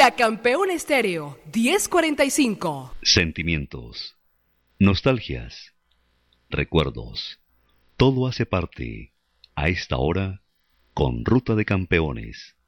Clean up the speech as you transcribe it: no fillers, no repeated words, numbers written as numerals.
La Campeón Estéreo 1045. Sentimientos, nostalgias, recuerdos. Todo hace parte, a esta hora, con Ruta de Campeones.